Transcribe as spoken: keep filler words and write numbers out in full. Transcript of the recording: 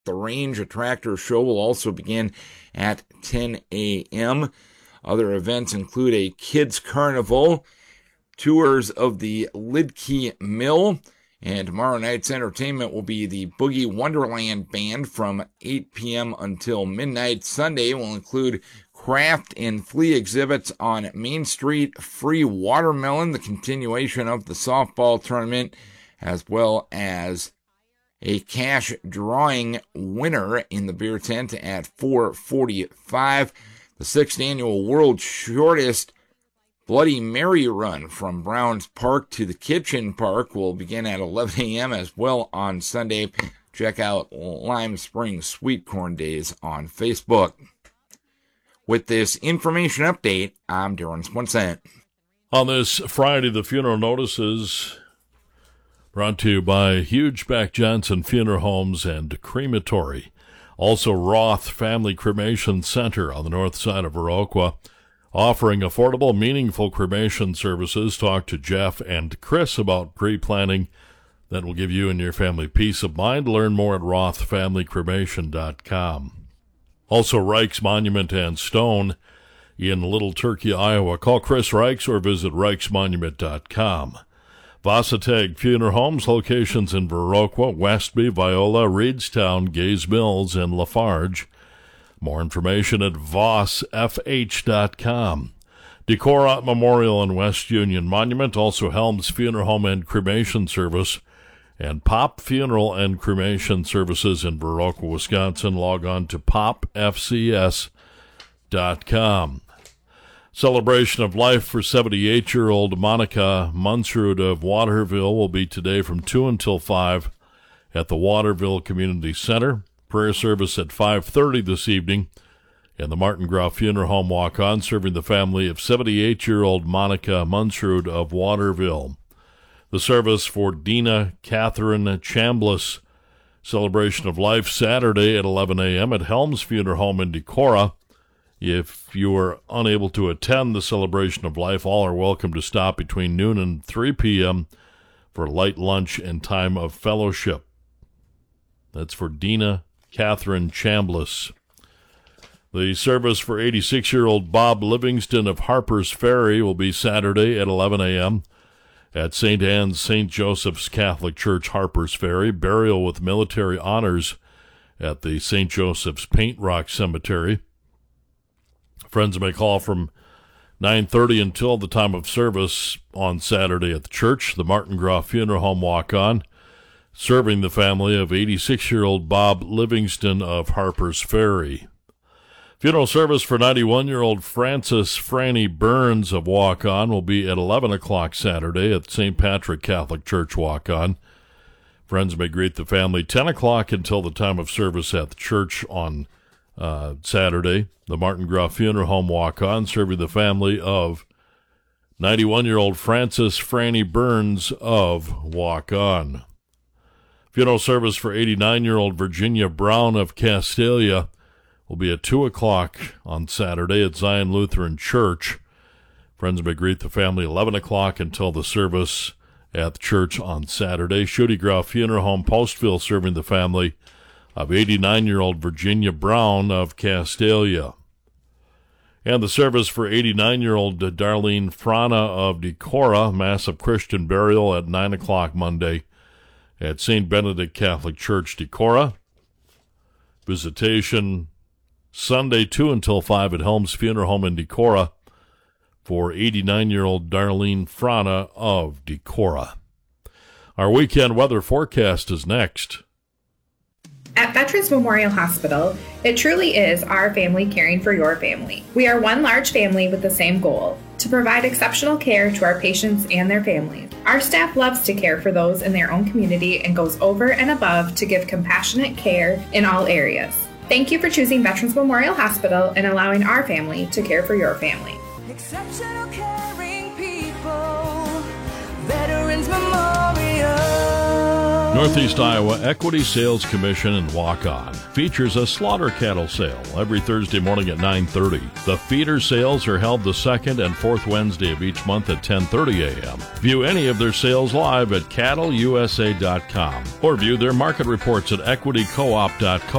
The Range, a tractor show, will also begin at ten a.m. Other events include a kids carnival, tours of the Lidkey Mill, and tomorrow night's entertainment will be the Boogie Wonderland Band from eight p.m. until midnight. Sunday will include craft and flea exhibits on Main Street, free watermelon, the continuation of the softball tournament, as well as a cash drawing winner in the beer tent at four forty-five. The sixth annual World's Shortest Bloody Mary Run from Browns Park to the Kitchen Park will begin at eleven a.m. as well on Sunday. Check out Lime Springs Sweet Corn Days on Facebook. With this information update, I'm Darren Swenson. On this Friday, the funeral notices brought to you by Hugeback Johnson Funeral Homes and Crematory. Also, Roth Family Cremation Center on the north side of Viroqua, offering affordable, meaningful cremation services. Talk to Jeff and Chris about pre-planning that will give you and your family peace of mind. Learn more at roth family cremation dot com. Also, Reichs Monument and Stone in Little Turkey, Iowa. Call Chris Reichs or visit reichs monument dot com. Vossatag Funeral Homes, locations in Viroqua, Westby, Viola, Reedstown, Gaze Mills, and Lafarge. More information at voss f h dot com. Decorah Memorial and West Union Monument, also Helms Funeral Home and Cremation Service, and Pop Funeral and Cremation Services in Viroqua, Wisconsin. Log on to pop f c s dot com. Celebration of life for seventy-eight-year-old Monica Munsrud of Waterville will be today from two until five at the Waterville Community Center. Prayer service at five thirty this evening, and the Martin Graf Funeral Home walk-on serving the family of seventy-eight-year-old Monica Munsrud of Waterville. The service for Dina Catherine Chambliss. Celebration of life Saturday at eleven a.m. at Helms Funeral Home in Decorah. If you are unable to attend the celebration of life, all are welcome to stop between noon and three p.m. for light lunch and time of fellowship. That's for Dina Catherine Chambliss. The service for eighty-six-year-old Bob Livingston of Harper's Ferry will be Saturday at eleven a.m. at Saint Anne's Saint Joseph's Catholic Church, Harper's Ferry. Burial with military honors at the Saint Joseph's Paint Rock Cemetery. Friends may call from nine thirty until the time of service on Saturday at the church. The Martin Graf Funeral Home walk-on, serving the family of eighty-six-year-old Bob Livingston of Harper's Ferry. Funeral service for ninety-one-year-old Frances Franny Burns of Walk-On will be at eleven o'clock Saturday at Saint Patrick Catholic Church Walk-On. Friends may greet the family ten o'clock until the time of service at the church on uh, Saturday. The Martin Graf Funeral Home walk-on, serving the family of ninety-one-year-old Frances Franny Burns of Walk-On. Funeral service for eighty-nine-year-old Virginia Brown of Castalia will be at two o'clock on Saturday at Zion Lutheran Church. Friends may greet the family eleven o'clock until the service at the church on Saturday. Shooty Graf Funeral Home Postville, serving the family of eighty-nine-year-old Virginia Brown of Castalia. And the service for eighty-nine-year-old Darlene Frana of Decorah, Mass of Christian burial at nine o'clock Monday at Saint Benedict Catholic Church, Decorah. Visitation Sunday two until five at Helms Funeral Home in Decorah for eighty-nine-year-old Darlene Frana of Decorah. Our weekend weather forecast is next. At Veterans Memorial Hospital, it truly is our family caring for your family. We are one large family with the same goal, to provide exceptional care to our patients and their families. Our staff loves to care for those in their own community and goes over and above to give compassionate care in all areas. Thank you for choosing Veterans Memorial Hospital and allowing our family to care for your family. Exceptional caring people, Veterans Memorial. Northeast Iowa Equity Sales Commission in Waukon features a slaughter cattle sale every Thursday morning at nine thirty. The feeder sales are held the second and fourth Wednesday of each month at ten thirty a.m. View any of their sales live at cattle u s a dot com or view their market reports at equity co op dot com.